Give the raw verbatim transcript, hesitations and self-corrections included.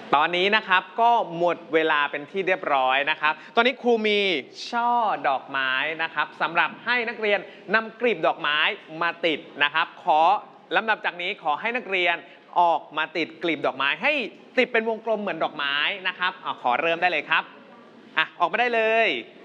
ตอนนี้นะครับก็หมดเวลาเป็นที่เรียบร้อยนะครับตอนนี้ครูมีช่อดอกไม้นะครับสำหรับให้นักเรียนนำกลีบดอกไม้มาติดนะครับขอลำดับจากนี้ขอให้นักเรียนออกมาติดกลีบดอกไม้ให้ติดเป็นวงกลมเหมือนดอกไม้นะครับอขอเริ่มได้เลยครับอ่ะออกมาได้เลย